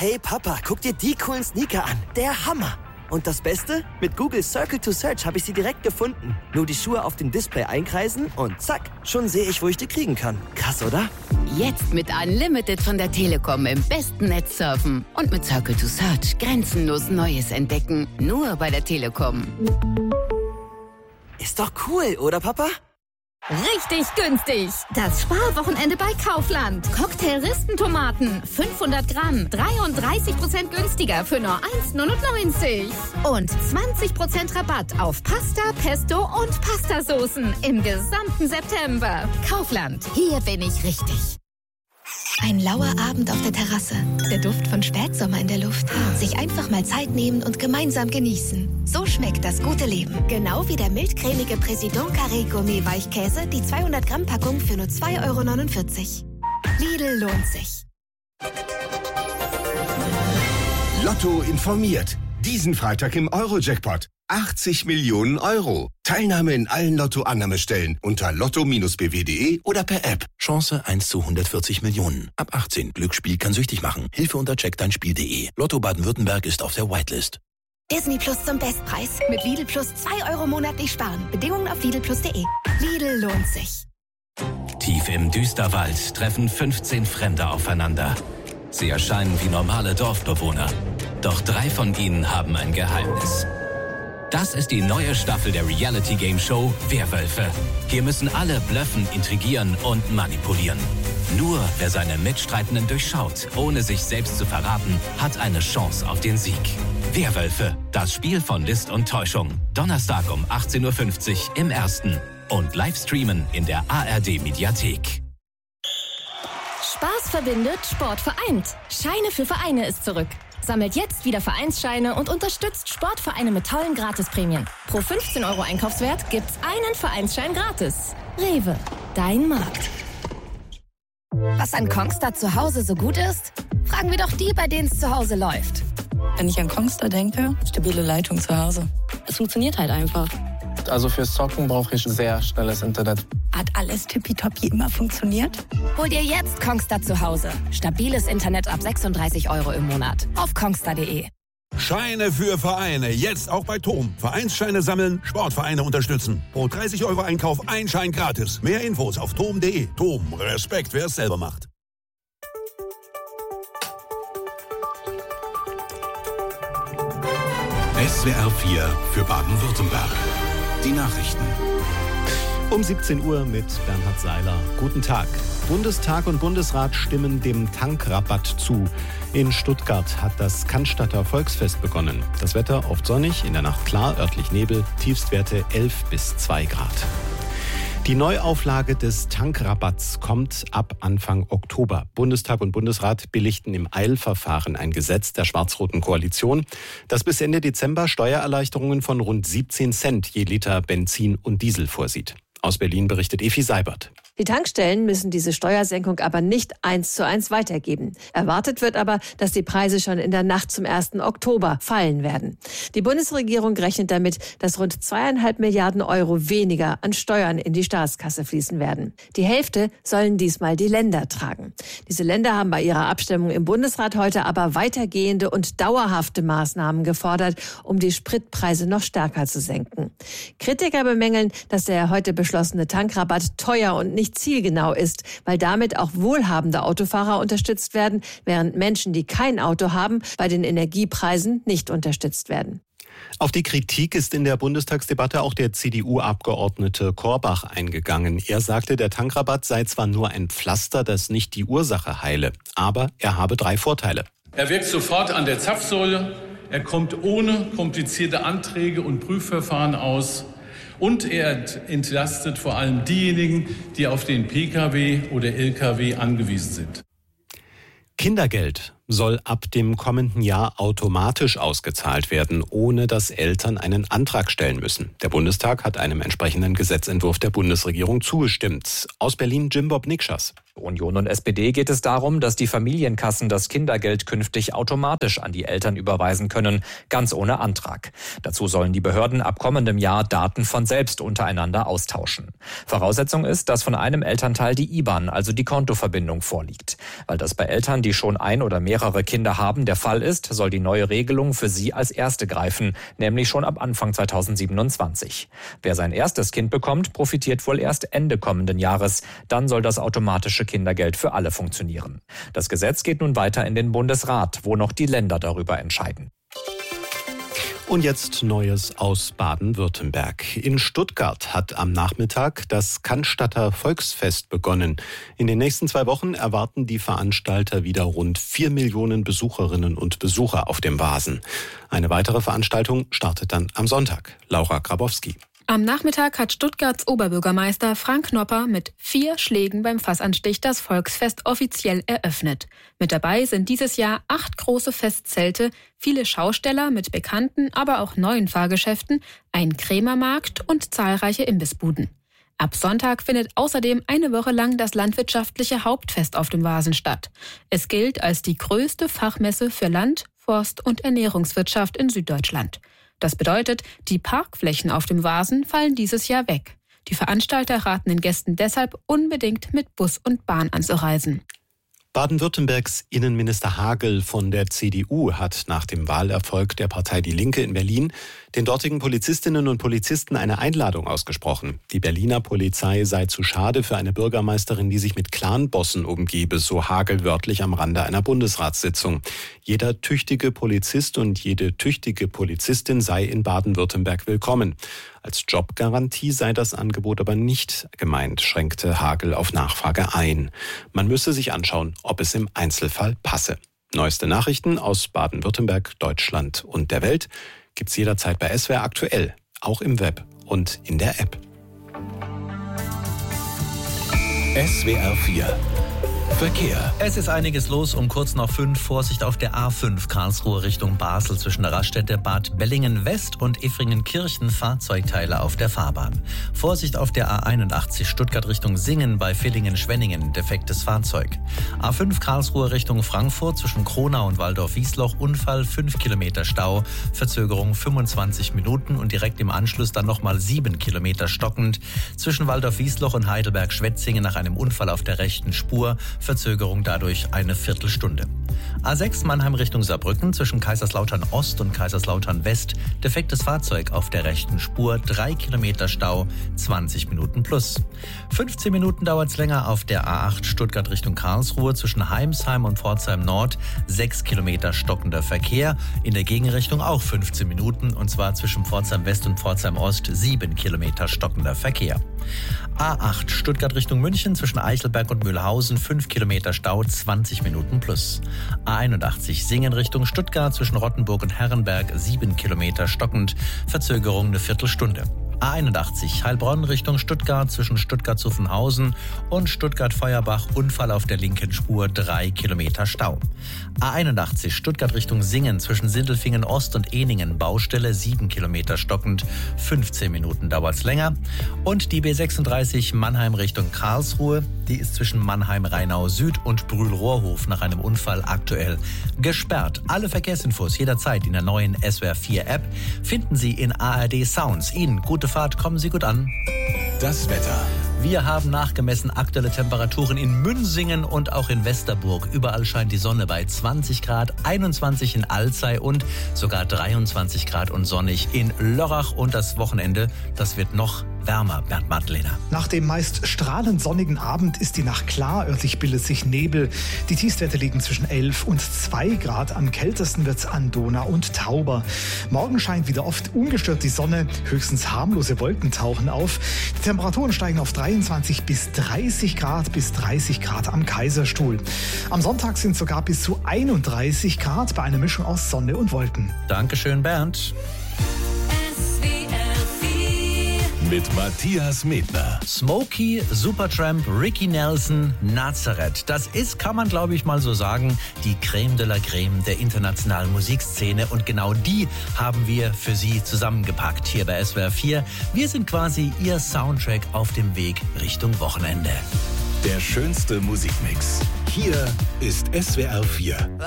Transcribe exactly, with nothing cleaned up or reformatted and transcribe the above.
Hey Papa, guck dir die coolen Sneaker an. Der Hammer. Und das Beste? Mit Google Circle to Search habe ich sie direkt gefunden. Nur die Schuhe auf dem Display einkreisen und zack, schon sehe ich, wo ich die kriegen kann. Krass, oder? Jetzt mit Unlimited von der Telekom im besten Netz surfen. Und mit Circle to Search grenzenlos Neues entdecken. Nur bei der Telekom. Ist doch cool, oder Papa? Richtig günstig. Das Sparwochenende bei Kaufland. Cocktail-Ristentomaten, fünfhundert Gramm, dreiunddreißig Prozent günstiger für nur eins Komma neunundneunzig. Und zwanzig Prozent Rabatt auf Pasta, Pesto und Pastasoßen im gesamten September. Kaufland, hier bin ich richtig. Ein lauer Abend auf der Terrasse. Der Duft von Spätsommer in der Luft. Sich einfach mal Zeit nehmen und gemeinsam genießen. So schmeckt das gute Leben. Genau wie der mildcremige Président Carré Gourmet Weichkäse, die zweihundert Gramm Packung für nur zwei Euro neunundvierzig. Lidl lohnt sich. Lotto informiert. Diesen Freitag im Euro-Jackpot. achtzig Millionen Euro. Teilnahme in allen Lotto-Annahmestellen unter lotto Bindestrich b w punkt d e oder per App. Chance eins zu hundertvierzig Millionen. Ab achtzehn. Glücksspiel kann süchtig machen. Hilfe unter check dein Spiel punkt d e. Lotto Baden-Württemberg ist auf der Whitelist. Disney Plus zum Bestpreis. Mit Lidl Plus zwei Euro monatlich sparen. Bedingungen auf lidl plus punkt d e. Lidl lohnt sich. Tief im Düsterwald treffen fünfzehn Fremde aufeinander. Sie erscheinen wie normale Dorfbewohner. Doch drei von ihnen haben ein Geheimnis. Das ist die neue Staffel der Reality-Game-Show Werwölfe. Hier müssen alle bluffen, intrigieren und manipulieren. Nur wer seine Mitstreitenden durchschaut, ohne sich selbst zu verraten, hat eine Chance auf den Sieg. Werwölfe, das Spiel von List und Täuschung. Donnerstag um achtzehn Uhr fünfzig im Ersten. Und Livestreamen in der A R D-Mediathek. Spaß verbindet, Sport vereint. Scheine für Vereine ist zurück. Sammelt jetzt wieder Vereinsscheine und unterstützt Sportvereine mit tollen Gratisprämien. Pro fünfzehn Euro Einkaufswert gibt's einen Vereinsschein gratis. Rewe, dein Markt. Was an Kongstar zu Hause so gut ist? Fragen wir doch die, bei denen es zu Hause läuft. Wenn ich an Kongstar denke, stabile Leitung zu Hause. Es funktioniert halt einfach. Also fürs Zocken brauche ich sehr schnelles Internet. Hat alles tippitoppi immer funktioniert? Hol dir jetzt Kongstar zu Hause. Stabiles Internet ab sechsunddreißig Euro im Monat. Auf kongstar punkt d e. Scheine für Vereine. Jetzt auch bei T O M. Vereinsscheine sammeln, Sportvereine unterstützen. Pro dreißig Euro Einkauf ein Schein gratis. Mehr Infos auf tom punkt d e. T O M. Respekt, wer es selber macht. S W R vier für Baden-Württemberg. Die Nachrichten. Um siebzehn Uhr mit Bernhard Seiler. Guten Tag. Bundestag und Bundesrat stimmen dem Tankrabatt zu. In Stuttgart hat das Cannstatter Volksfest begonnen. Das Wetter oft sonnig, in der Nacht klar, örtlich Nebel, Tiefstwerte elf bis zwei Grad. Die Neuauflage des Tankrabatts kommt ab Anfang Oktober. Bundestag und Bundesrat billigten im Eilverfahren ein Gesetz der schwarz-roten Koalition, das bis Ende Dezember Steuererleichterungen von rund siebzehn Cent je Liter Benzin und Diesel vorsieht. Aus Berlin berichtet Efi Seibert. Die Tankstellen müssen diese Steuersenkung aber nicht eins zu eins weitergeben. Erwartet wird aber, dass die Preise schon in der Nacht zum ersten Oktober fallen werden. Die Bundesregierung rechnet damit, dass rund zweieinhalb Milliarden Euro weniger an Steuern in die Staatskasse fließen werden. Die Hälfte sollen diesmal die Länder tragen. Diese Länder haben bei ihrer Abstimmung im Bundesrat heute aber weitergehende und dauerhafte Maßnahmen gefordert, um die Spritpreise noch stärker zu senken. Kritiker bemängeln, dass der heute beschlossene Tankrabatt teuer und nicht zielgenau ist, weil damit auch wohlhabende Autofahrer unterstützt werden, während Menschen, die kein Auto haben, bei den Energiepreisen nicht unterstützt werden. Auf die Kritik ist in der Bundestagsdebatte auch der C D U-Abgeordnete Korbach eingegangen. Er sagte, der Tankrabatt sei zwar nur ein Pflaster, das nicht die Ursache heile, aber er habe drei Vorteile. Er wirkt sofort an der Zapfsäule, er kommt ohne komplizierte Anträge und Prüfverfahren aus. Und er entlastet vor allem diejenigen, die auf den Pkw oder Lkw angewiesen sind. Kindergeld soll ab dem kommenden Jahr automatisch ausgezahlt werden, ohne dass Eltern einen Antrag stellen müssen. Der Bundestag hat einem entsprechenden Gesetzentwurf der Bundesregierung zugestimmt. Aus Berlin Jimbob Nikschas. Union und S P D geht es darum, dass die Familienkassen das Kindergeld künftig automatisch an die Eltern überweisen können, ganz ohne Antrag. Dazu sollen die Behörden ab kommendem Jahr Daten von selbst untereinander austauschen. Voraussetzung ist, dass von einem Elternteil die I B A N, also die Kontoverbindung, vorliegt. Weil das bei Eltern, die schon ein oder mehr mehrere Kinder haben, der Fall ist, soll die neue Regelung für sie als erste greifen, nämlich schon ab Anfang zweitausendsiebenundzwanzig. Wer sein erstes Kind bekommt, profitiert wohl erst Ende kommenden Jahres. Dann soll das automatische Kindergeld für alle funktionieren. Das Gesetz geht nun weiter in den Bundesrat, wo noch die Länder darüber entscheiden. Und jetzt Neues aus Baden-Württemberg. In Stuttgart hat am Nachmittag das Cannstatter Volksfest begonnen. In den nächsten zwei Wochen erwarten die Veranstalter wieder rund vier Millionen Besucherinnen und Besucher auf dem Vasen. Eine weitere Veranstaltung startet dann am Sonntag. Laura Grabowski. Am Nachmittag hat Stuttgarts Oberbürgermeister Frank Knopper mit vier Schlägen beim Fassanstich das Volksfest offiziell eröffnet. Mit dabei sind dieses Jahr acht große Festzelte, viele Schausteller mit bekannten, aber auch neuen Fahrgeschäften, ein Krämermarkt und zahlreiche Imbissbuden. Ab Sonntag findet außerdem eine Woche lang das landwirtschaftliche Hauptfest auf dem Vasen statt. Es gilt als die größte Fachmesse für Land-, Forst- und Ernährungswirtschaft in Süddeutschland. Das bedeutet, die Parkflächen auf dem Vasen fallen dieses Jahr weg. Die Veranstalter raten den Gästen deshalb unbedingt mit Bus und Bahn anzureisen. Baden-Württembergs Innenminister Hagel von der C D U hat nach dem Wahlerfolg der Partei Die Linke in Berlin den dortigen Polizistinnen und Polizisten eine Einladung ausgesprochen. Die Berliner Polizei sei zu schade für eine Bürgermeisterin, die sich mit Clanbossen umgebe, so Hagel wörtlich am Rande einer Bundesratssitzung. Jeder tüchtige Polizist und jede tüchtige Polizistin sei in Baden-Württemberg willkommen. Als Jobgarantie sei das Angebot aber nicht gemeint, schränkte Hagel auf Nachfrage ein. Man müsse sich anschauen, ob es im Einzelfall passe. Neueste Nachrichten aus Baden-Württemberg, Deutschland und der Welt gibt's jederzeit bei S W R aktuell, auch im Web und in der App. S W R vier Verkehr. Es ist einiges los um kurz nach fünf. Vorsicht auf der A fünf Karlsruhe Richtung Basel zwischen der Raststätte Bad Bellingen-West und Effringen-Kirchen. Fahrzeugteile auf der Fahrbahn. Vorsicht auf der A einundachtzig Stuttgart Richtung Singen bei Villingen-Schwenningen. Defektes Fahrzeug. A fünf Karlsruhe Richtung Frankfurt zwischen Kronau und Waldorf-Wiesloch. Unfall fünf Kilometer Stau. Verzögerung fünfundzwanzig Minuten und direkt im Anschluss dann nochmal sieben Kilometer stockend. Zwischen Waldorf-Wiesloch und Heidelberg-Schwetzingen nach einem Unfall auf der rechten Spur. Verzögerung dadurch eine Viertelstunde. A sechs Mannheim Richtung Saarbrücken zwischen Kaiserslautern Ost und Kaiserslautern West. Defektes Fahrzeug auf der rechten Spur. Drei Kilometer Stau, zwanzig Minuten plus. fünfzehn Minuten dauert's länger auf der A acht Stuttgart Richtung Karlsruhe zwischen Heimsheim und Pforzheim Nord. Sechs Kilometer stockender Verkehr. In der Gegenrichtung auch fünfzehn Minuten und zwar zwischen Pforzheim West und Pforzheim Ost. Sieben Kilometer stockender Verkehr. A acht Stuttgart Richtung München zwischen Eichelberg und Mühlhausen. fünf Kilometer Stau, zwanzig Minuten plus. A einundachtzig Singen Richtung Stuttgart zwischen Rottenburg und Herrenberg. sieben Kilometer stockend. Verzögerung eine Viertelstunde. A einundachtzig Heilbronn Richtung Stuttgart zwischen Stuttgart-Zuffenhausen und Stuttgart-Feuerbach. Unfall auf der linken Spur, drei Kilometer Stau. A einundachtzig Stuttgart Richtung Singen zwischen Sindelfingen Ost und Ehningen. Baustelle, sieben Kilometer stockend, fünfzehn Minuten dauert's länger. Und die B sechsunddreißig Mannheim Richtung Karlsruhe, die ist zwischen Mannheim-Rheinau Süd und Brühl-Rohrhof nach einem Unfall aktuell gesperrt. Alle Verkehrsinfos jederzeit in der neuen S W R vier App finden Sie in A R D Sounds. Ihnen gute Fahrt, kommen Sie gut an. Das Wetter. Wir haben nachgemessen aktuelle Temperaturen in Münsingen und auch in Westerburg. Überall scheint die Sonne bei zwanzig Grad, einundzwanzig in Alzey und sogar dreiundzwanzig Grad und sonnig in Lörrach. Und das Wochenende, das wird noch wärmer, Bernd Madlener. Nach dem meist strahlend sonnigen Abend ist die Nacht klar. Örtlich bildet sich Nebel. Die Tiefstwerte liegen zwischen elf und zwei Grad. Am kältesten wird's an Donau und Tauber. Morgen scheint wieder oft ungestört die Sonne. Höchstens harmlose Wolken tauchen auf. Die Temperaturen steigen auf dreiundzwanzig bis dreißig Grad, bis dreißig Grad am Kaiserstuhl. Am Sonntag sind sogar bis zu einunddreißig Grad bei einer Mischung aus Sonne und Wolken. Dankeschön, Bernd. Mit Matthias Medner. Smokey, Supertramp, Ricky Nelson, Nazareth. Das ist, kann man glaube ich mal so sagen, die Creme de la Creme der internationalen Musikszene. Und genau die haben wir für Sie zusammengepackt hier bei S W R vier. Wir sind quasi Ihr Soundtrack auf dem Weg Richtung Wochenende. Der schönste Musikmix. Hier ist S W R vier.